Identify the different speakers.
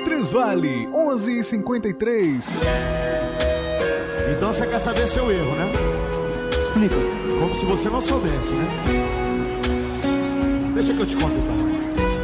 Speaker 1: Transvale, 11h53.
Speaker 2: Então você quer saber seu erro, né?
Speaker 3: Explica.
Speaker 2: Como se você não soubesse, né? Deixa que eu te conto então.